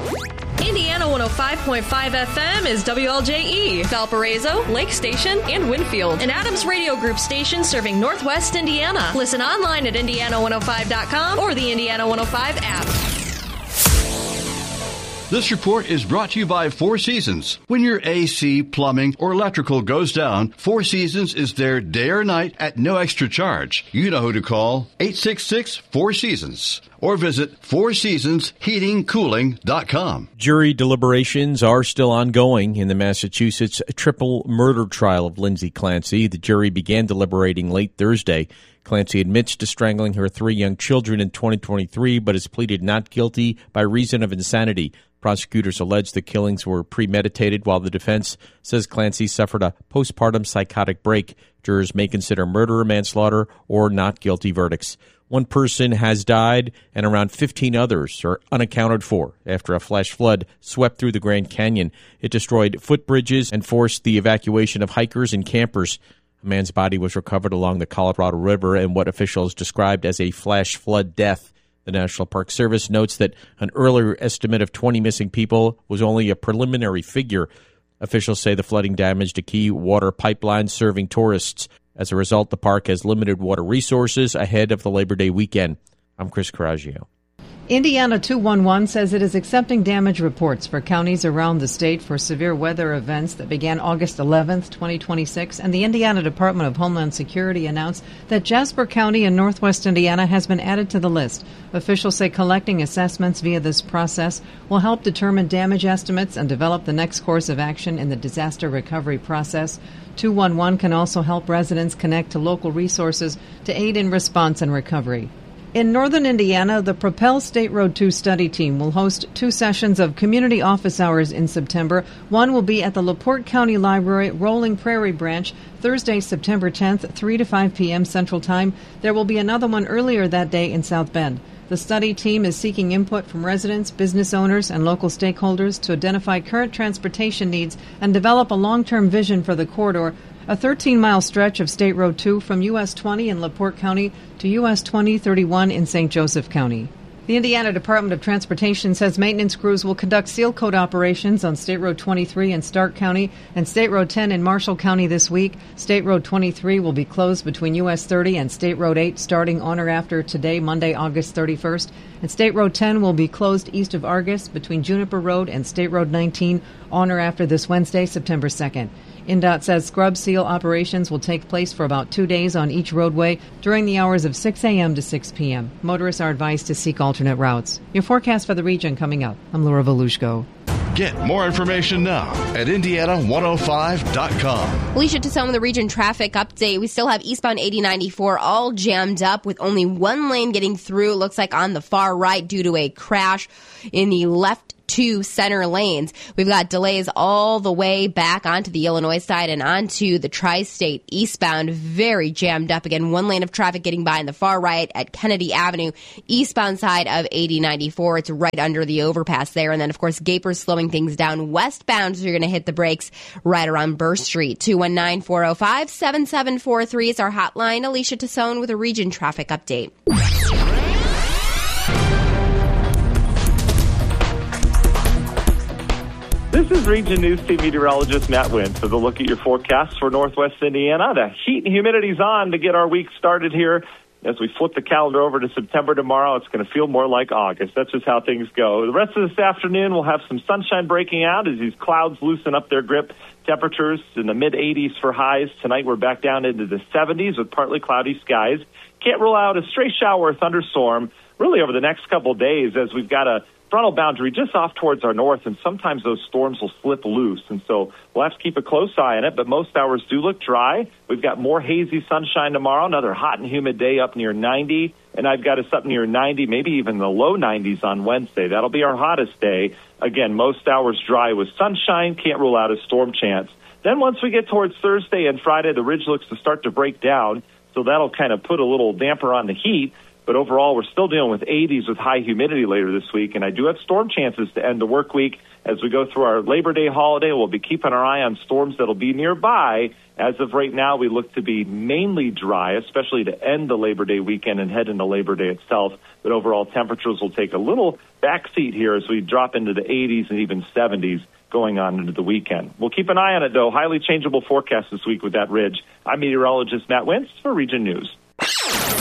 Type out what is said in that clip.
Indiana 105.5 FM is WLJE, Valparaiso, Lake Station, and Winfield, an Adams Radio Group station serving Northwest Indiana. Listen online at Indiana105.com or the Indiana 105 app. This report is brought to you by Four Seasons. When your AC, plumbing, or electrical goes down, Four Seasons is there day or night at no extra charge. You know who to call, 866-4SEASONS. Or visit fourseasonsheatingcooling.com. Jury deliberations are still ongoing in the Massachusetts triple murder trial of Lindsay Clancy. The jury began deliberating late Thursday. Clancy admits to strangling her 3 young children in 2023, but has pleaded not guilty by reason of insanity. Prosecutors allege the killings were premeditated, while the defense says Clancy suffered a postpartum psychotic break. Jurors may consider murder or manslaughter or not guilty verdicts. 1 person has died and around 15 others are unaccounted for after a flash flood swept through the Grand Canyon. It destroyed footbridges and forced the evacuation of hikers and campers. A man's body was recovered along the Colorado River in what officials described as a flash flood death. The National Park Service notes that an earlier estimate of 20 missing people was only a preliminary figure. Officials say the flooding damaged a key water pipeline serving tourists. As a result, the park has limited water resources ahead of the Labor Day weekend. I'm Chris Coraggio. Indiana 211 says it is accepting damage reports for counties around the state for severe weather events that began August 11th, 2026, and the Indiana Department of Homeland Security announced that Jasper County in northwest Indiana has been added to the list. Officials say collecting assessments via this process will help determine damage estimates and develop the next course of action in the disaster recovery process. 211 can also help residents connect to local resources to aid in response and recovery. In northern Indiana, the Propel State Road 2 study team will host 2 sessions of community office hours in September. One will be at the LaPorte County Library Rolling Prairie branch Thursday, September 10th, 3 to 5 p.m. Central Time. There will be another one earlier that day in South Bend. The study team is seeking input from residents, business owners, and local stakeholders to identify current transportation needs and develop a long-term vision for the corridor, a 13-mile stretch of State Road 2 from US 20 in LaPorte County to US 2031 in St. Joseph County. The Indiana Department of Transportation says maintenance crews will conduct seal coat operations on State Road 23 in Stark County and State Road 10 in Marshall County this week. State Road 23 will be closed between US 30 and State Road 8 starting on or after today, Monday, August 31st. And State Road 10 will be closed east of Argus between Juniper Road and State Road 19 on or after this Wednesday, September 2nd. INDOT says scrub seal operations will take place for about 2 days on each roadway during the hours of 6 a.m. to 6 p.m. Motorists are advised to seek alternate routes. Your forecast for the region coming up. I'm Laura Volushko. Get more information now at Indiana105.com. Alicia Tassone with the region traffic update. We still have eastbound 8094 all jammed up with only 1 lane getting through. It looks like on the far right due to a crash in the left 2 center lanes. We've got delays all the way back onto the Illinois side and onto the tri-state eastbound. Very jammed up. Again, 1 lane of traffic getting by on the far right at Kennedy Avenue, eastbound side of 8094. It's right under the overpass there. And then, of course, Gapers slowing things down westbound, so you're going to hit the brakes right around Burr Street. 219-405-7743 is our hotline. Alicia Tassone with a region traffic update. This is Region News Team meteorologist Matt Wintz with a look at your forecast for Northwest Indiana. The heat and humidity's on to get our week started here. As we flip the calendar over to September tomorrow, it's going to feel more like August. That's just how things go. The rest of this afternoon, we'll have some sunshine breaking out as these clouds loosen up their grip. Temperatures in the mid-80s for highs. Tonight, we're back down into the 70s with partly cloudy skies. Can't rule out a stray shower or thunderstorm really over the next couple of days as we've got a frontal boundary just off towards our north, and sometimes those storms will slip loose. And so we'll have to keep a close eye on it, but most hours do look dry. We've got more hazy sunshine tomorrow, another hot and humid day up near 90, and I've got us up near 90, maybe even the low 90s on Wednesday. That'll be our hottest day. Again, most hours dry with sunshine. Can't rule out a storm chance. Then once we get towards Thursday and Friday, the ridge looks to start to break down, so that'll kind of put a little damper on the heat. But overall, we're still dealing with 80s with high humidity later this week, and I do have storm chances to end the work week. As we go through our Labor Day holiday, we'll be keeping our eye on storms that'll be nearby. As of right now, we look to be mainly dry, especially to end the Labor Day weekend and head into Labor Day itself. But overall, temperatures will take a little backseat here as we drop into the 80s and even 70s going on into the weekend. We'll keep an eye on it, though. Highly changeable forecast this week with that ridge. I'm meteorologist Matt Wentz for Region News.